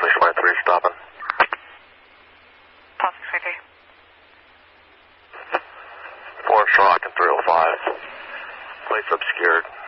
Flight 3 stopping. Possible 3. 4 Shock and 305. Place obscured.